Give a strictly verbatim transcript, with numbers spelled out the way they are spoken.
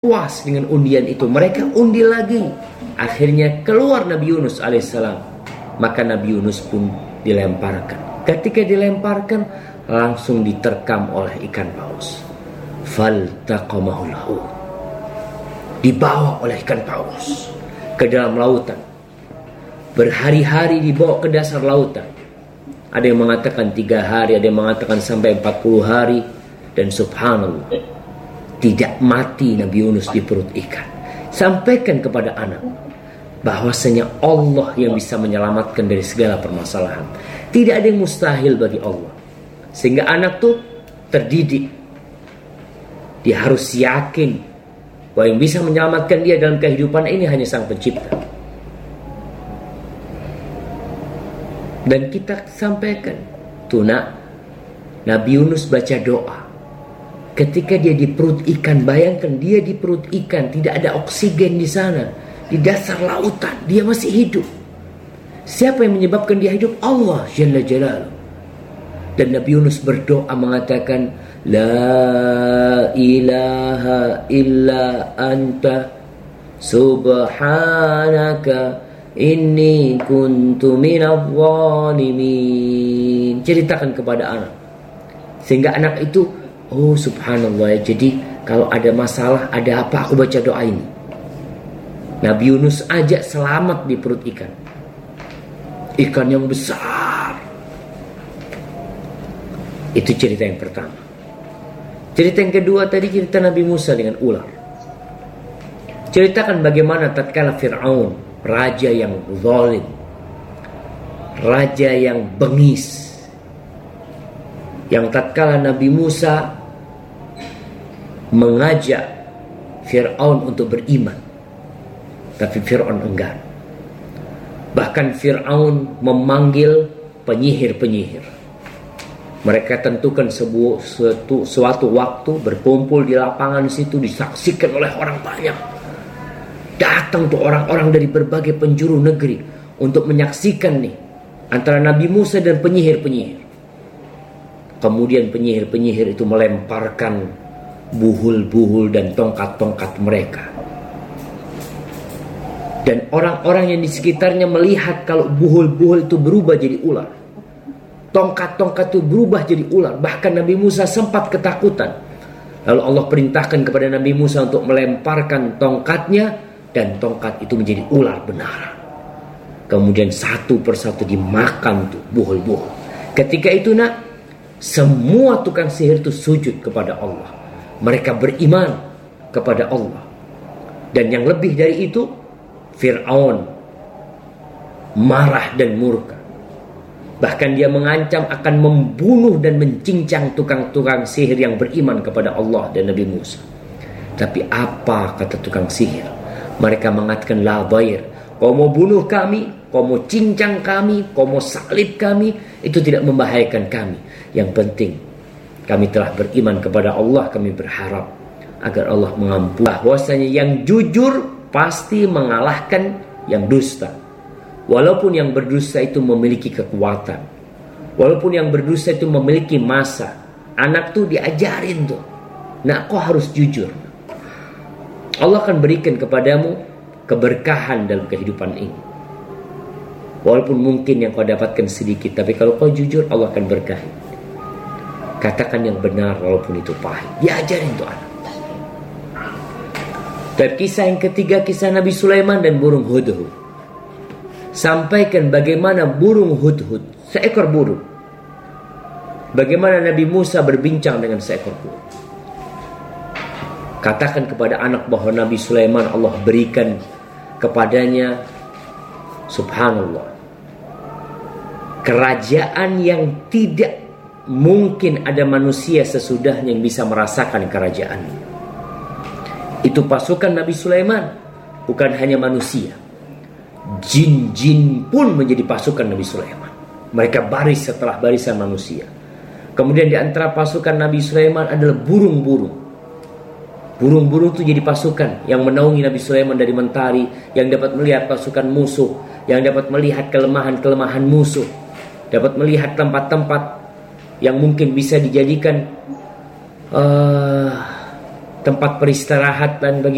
puas dengan undian itu, mereka undi lagi. Akhirnya keluar Nabi Yunus alaihissalam. Maka Nabi Yunus pun dilemparkan. Ketika dilemparkan, langsung diterkam oleh ikan paus. Faltaqamahul hut. Dibawa oleh ikan paus ke dalam lautan. Berhari-hari dibawa ke dasar lautan. Ada yang mengatakan tiga hari, ada yang mengatakan sampai empat puluh hari. Dan subhanallah, tidak mati Nabi Yunus di perut ikan. Sampaikan kepada anak bahwasanya Allah yang bisa menyelamatkan dari segala permasalahan. Tidak ada yang mustahil bagi Allah. Sehingga anak tuh terdidik. Dia harus yakin bahwa yang bisa menyelamatkan dia dalam kehidupan ini hanya Sang Pencipta. Dan kita sampaikan, tuh nak, Nabi Yunus baca doa. Ketika dia di perut ikan, bayangkan dia di perut ikan, tidak ada oksigen di sana, di dasar lautan, dia masih hidup. Siapa yang menyebabkan dia hidup? Allah Jalla Jalaluhu. Dan Nabi Yunus berdoa mengatakan, La ilaha illa anta subhanaka inni kuntu minadh dhalimin. Ceritakan kepada anak, sehingga anak itu, oh subhanallah ya, jadi kalau ada masalah, ada apa, aku baca doa ini. Nabi Yunus aja selamat di perut ikan. Ikan yang besar. Itu cerita yang pertama. Cerita yang kedua tadi cerita Nabi Musa dengan ular. Ceritakan bagaimana tatkala Fir'aun, raja yang zalim, raja yang bengis, yang tatkala Nabi Musa mengajak Fir'aun untuk beriman, tapi Fir'aun enggan. Bahkan Fir'aun memanggil penyihir-penyihir. Mereka tentukan sebuah suatu, suatu waktu berkumpul di lapangan situ, disaksikan oleh orang banyak. Datang tuh orang-orang dari berbagai penjuru negeri untuk menyaksikan nih antara Nabi Musa dan penyihir-penyihir. Kemudian penyihir-penyihir itu melemparkan buhul-buhul dan tongkat-tongkat mereka. Dan orang-orang yang di sekitarnya melihat kalau buhul-buhul itu berubah jadi ular, tongkat-tongkat itu berubah jadi ular. Bahkan Nabi Musa sempat ketakutan. Lalu Allah perintahkan kepada Nabi Musa untuk melemparkan tongkatnya, dan tongkat itu menjadi ular benar. Kemudian satu persatu dimakan tuh buhul-buhul. Ketika itu nak, semua tukang sihir itu sujud kepada Allah. Mereka beriman kepada Allah. Dan yang lebih dari itu, Fir'aun marah dan murka. Bahkan dia mengancam akan membunuh dan mencincang tukang-tukang sihir yang beriman kepada Allah dan Nabi Musa. Tapi apa kata tukang sihir? Mereka mengatakan, la dhair. Kau mau bunuh kami, kau mau cincang kami, kau mau salib kami, itu tidak membahayakan kami. Yang penting kami telah beriman kepada Allah. Kami berharap agar Allah mengampuni. Bahwasanya yang jujur pasti mengalahkan yang dusta. Walaupun yang berdusta itu memiliki kekuatan, walaupun yang berdusta itu memiliki masa. Anak tuh diajarin tuh, nak, kau harus jujur. Allah akan berikan kepadamu keberkahan dalam kehidupan ini. Walaupun mungkin yang kau dapatkan sedikit, tapi kalau kau jujur, Allah akan berkahi. Katakan yang benar walaupun itu pahit. Diajarin tuh anak. Dan kisah yang ketiga, kisah Nabi Sulaiman dan burung hudhud. Sampaikan bagaimana burung hudhud, seekor burung, bagaimana Nabi Musa berbincang dengan seekor burung. Katakan kepada anak bahwa Nabi Sulaiman Allah berikan kepadanya, subhanallah, kerajaan yang tidak mungkin ada manusia sesudahnya yang bisa merasakan kerajaan. Itu pasukan Nabi Sulaiman, bukan hanya manusia. Jin-jin pun menjadi pasukan Nabi Sulaiman. Mereka baris setelah barisan manusia. Kemudian di antara pasukan Nabi Sulaiman adalah burung-burung. Burung-burung itu jadi pasukan yang menaungi Nabi Sulaiman dari mentari, yang dapat melihat pasukan musuh, yang dapat melihat kelemahan-kelemahan musuh, dapat melihat tempat-tempat yang mungkin bisa dijadikan uh, tempat peristirahatan bagi